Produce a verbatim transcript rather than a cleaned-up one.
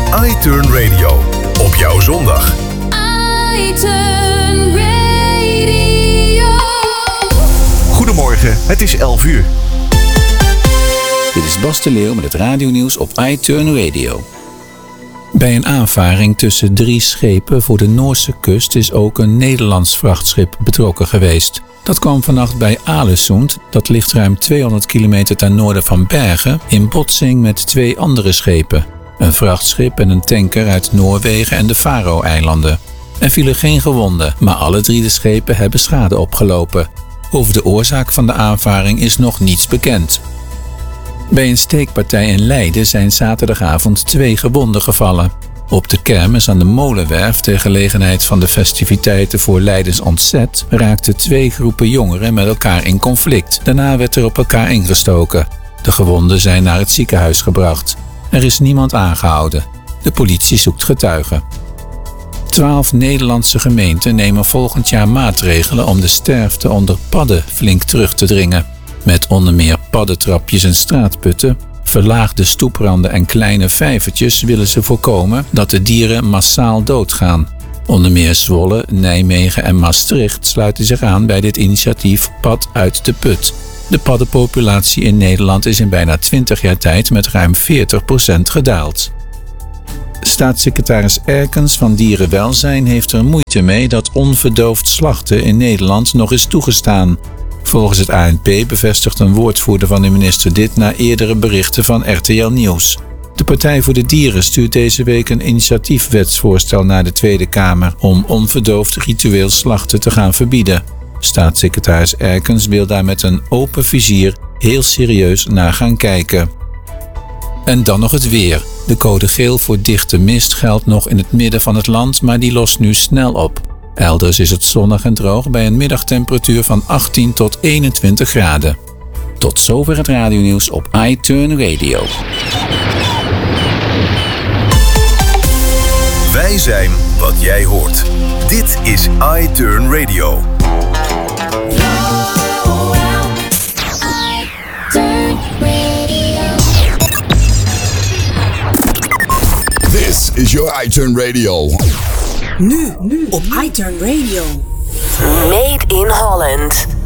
iTurn Radio. Op jouw zondag. iTurn Radio. Goedemorgen, het is elf uur. Dit is Bas de Leeuw met het radionieuws op iTurn Radio. Bij een aanvaring tussen drie schepen voor de Noorse kust is ook een Nederlands vrachtschip betrokken geweest. Dat kwam vannacht bij Alesund, dat ligt ruim tweehonderd kilometer ten noorden van Bergen, in botsing met twee andere schepen. Een vrachtschip en een tanker uit Noorwegen en de Faroe-eilanden. Er vielen geen gewonden, maar alle drie de schepen hebben schade opgelopen. Over de oorzaak van de aanvaring is nog niets bekend. Bij een steekpartij in Leiden zijn zaterdagavond twee gewonden gevallen. Op de kermis aan de Molenwerf, ter gelegenheid van de festiviteiten voor Leidens Ontzet, raakten twee groepen jongeren met elkaar in conflict. Daarna werd er op elkaar ingestoken. De gewonden zijn naar het ziekenhuis gebracht. Er is niemand aangehouden. De politie zoekt getuigen. Twaalf Nederlandse gemeenten nemen volgend jaar maatregelen om de sterfte onder padden flink terug te dringen. Met onder meer paddentrapjes en straatputten, verlaagde stoepranden en kleine vijvertjes willen ze voorkomen dat de dieren massaal doodgaan. Onder meer Zwolle, Nijmegen en Maastricht sluiten zich aan bij dit initiatief Pad uit de Put. De paddenpopulatie in Nederland is in bijna twintig jaar tijd met ruim veertig procent gedaald. Staatssecretaris Erkens van Dierenwelzijn heeft er moeite mee dat onverdoofd slachten in Nederland nog is toegestaan. Volgens het A N P bevestigt een woordvoerder van de minister dit na eerdere berichten van R T L Nieuws. De Partij voor de Dieren stuurt deze week een initiatiefwetsvoorstel naar de Tweede Kamer om onverdoofd ritueel slachten te gaan verbieden. Staatssecretaris Erkens wil daar met een open vizier heel serieus naar gaan kijken. En dan nog het weer. De code geel voor dichte mist geldt nog in het midden van het land, maar die lost nu snel op. Elders is het zonnig en droog bij een middagtemperatuur van achttien tot eenentwintig graden. Tot zover het radionieuws op iTurn Radio. Wij zijn wat jij hoort. Dit is iTurn Radio. This is your iTurn Radio. Nu, nu op iTurn Radio. Made in Holland.